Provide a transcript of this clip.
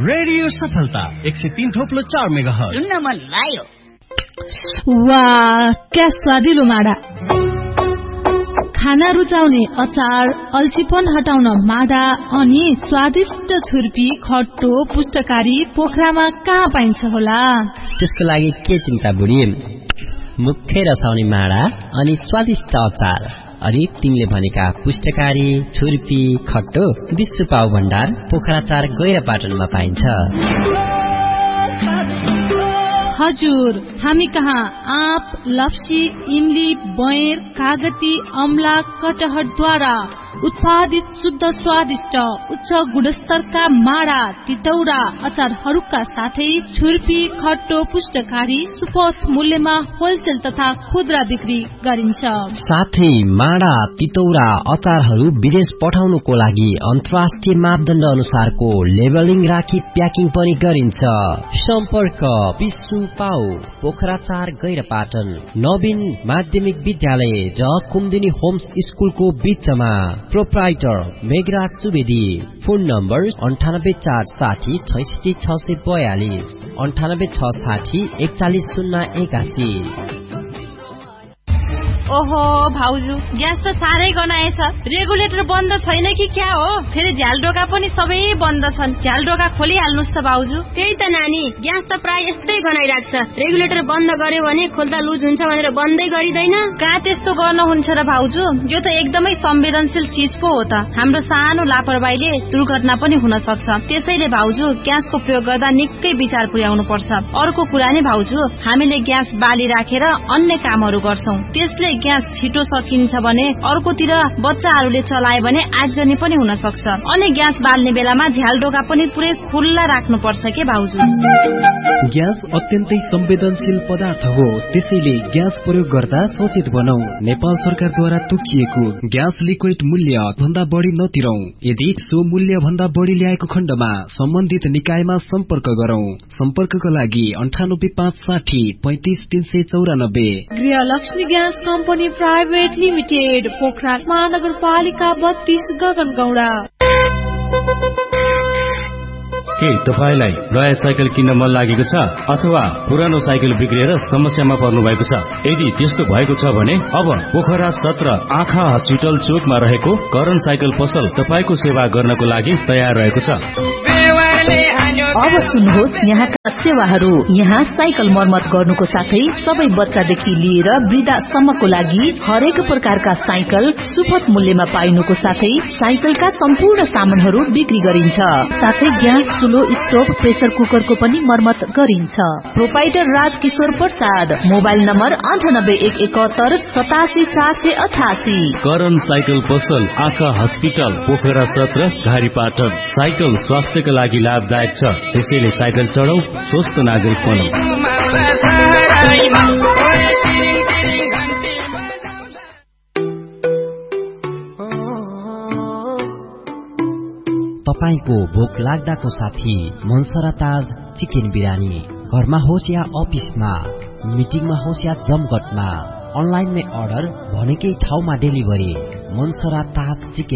Radio सफलता 103.4 megahertz. सुन्न मन लाग्यो। वाह, क्या स्वादिलो माडा। खाना रुचाउने अचार, अल्छीपन हटाउन माडा अनि स्वादिष्ट छुर्पी, खट्टो, पुष्टकारी पोखरामा कहाँ पाइन्छ होला? त्यसको लागि के चिन्ता बुढी? मुखै रसाउने माडा अनि स्वादिष्ट अचार अनि तिमीले भनेका पुष्टकारी, छुर्पी, खट्टो विश्व पाउ भण्डार पोखरा 4 गैरापाटनमा पाइन्छ। हजुर, हामी कहाँ आँप, लप्सी, इमली, बयर, कागती, अमला, कटहरद्वारा उत्पादित शुद्ध स्वादिष्ट उच्च गुणस्तरका माडा, तितौरा, अचारहरूका साथै छुर्पी, खट्टो, पुष्टकारी सुपथ मूल्यमा होलसेल तथा खुद्रा बिक्री गरिन्छ। साथै माडा, तितौरा, अचारहरू विदेश पठाउनुको लागि अन्तर्राष्ट्रिय मापदण्ड अनुसारको लेबलिङ राखी प्याकिङ पनि गरिन्छ। सम्पर्क विश्व पाउ पोखरा 4 गैरापाटन, नवीन माध्यमिक विद्यालय र कुमुदिनी होम्स स्कुलको बीचमा। Proprietor Meghraj Subedi. Phone number 9846 66642 9860 410081। ओहो भाउजू, ग्यास त साह्रै गनाएछ। रेगुलेटर बन्द छैन कि क्या हो? फेरि झ्यालडोका पनि सबै बन्द छन्। झ्यालडोका खोलिहाल्नुस् त भाउजू। त्यही त नानी, ग्यास त प्राय यस्तै गनाइराख्छ। रेगुलेटर बन्द गर्यो भने खोल्दा लुज हुन्छ भनेर बन्दै गरिदैन। कहाँ त्यस्तो गर्नुहुन्छ र भाउजू? यो त एकदमै संवेदनशील चीज पो हो त। हाम्रो सानो लापरवाहीले दुर्घटना पनि हुन सक्छ। त्यसैले भाउजू, ग्यासको प्रयोग गर्दा निकै विचार पुर्याउनु पर्छ। अर्को कुरा नि भाउजू, हामीले ग्यास बाली राखेर अन्य कामहरू गर्छौं। त्यसले ग्यास छिटो सकिन्छ भने अर्कोतिर बच्चाहरूले चलाए भने आगजनी पनि हुन सक्छ। अनि ग्यास बाल्ने बेलामा झ्यालडोका पनि पुरै खुल्ला राख्नु पर्छ के भाउजू? ग्यास अत्यन्तै संवेदनशील पदार्थ हो, त्यसैले ग्यास प्रयोग गर्दा सचेत बनौ। नेपाल सरकारद्वारा तोकिएको ग्यास लिक्विड मूल्य भन्दा बढी नतिरौ। यदि सो मूल्य भन्दा बढी ल्याएको खण्डमा सम्बन्धित निकायमा सम्पर्क गरौं। सम्पर्कका लागि 98560 35394। गृहलक्ष्मी gas company private limited, Pokhara महानगरपालिका 32 गगनगौडा। के तपाईलाई नयाँ साइकल किन्न मन लागेको छ अथवा पुरानो साइकल बिग्रिएर समस्यामा पर्नु भएको छ? यदि त्यस्तो भएको छ भने अब पोखरा 17 आँखा हस्पिटल चोकमा रहेको करण साइकल पसल तपाईको सेवा गर्नको लागि तयार रहेको छ। अब सुन्नुहोस् यहाँका सेवाहरू। यहाँ साइकल मर्मत गर्नुको साथै सबै बच्चादेखि लिएर वृद्धासम्मको लागि हरेक प्रकारका साइकल सुपथ मूल्यमा पाइनुको साथै साइकलका सम्पूर्ण सामानहरू बिक्री गरिन्छ। साथै ग्यास, चुलो, स्टोभ, प्रेसर कुकरको पनि मर्मत गरिन्छ। Proprietor Rajkishore Prasad. Mobile number 9871 87488। Karan cycle पसल आँखा हस्पिटल पोखरा 17 घारीपाटन। साइकल स्वास्थ्यका लागि लाभदायक छ, त्यसैले साइकल चढाउ, स्वस्थ नागरिक बनौ। तपाईको भोक लाग्दाको साथी मनसरा ताज चिकन बिरयानी। घरमा होस् या अफिसमा, मिटिङमा होस् या जमघटमा, अनलाइनमै अर्डर, भनेकै ठाउँमा डेलिभरी। मनसरा ताज चिकन